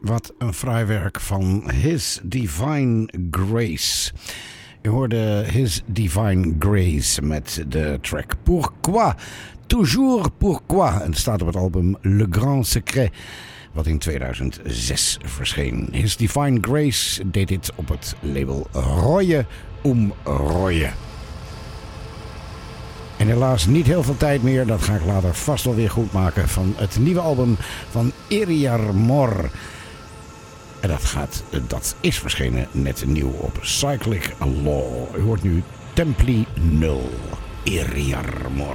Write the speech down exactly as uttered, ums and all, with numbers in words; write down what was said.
Wat een fraai werk van His Divine Grace. Je hoorde His Divine Grace met de track Pourquoi, Toujours Pourquoi. En het staat op het album Le Grand Secret, wat in tweeduizend zes verscheen. His Divine Grace deed dit op het label Reue um Reue. En helaas niet heel veel tijd meer, dat ga ik later vast wel weer goed maken, van het nieuwe album van Eriar Mor. En dat, gaat, dat is verschenen net nieuw op Cyclic Law. U hoort nu Templi nul, Eriar Mor.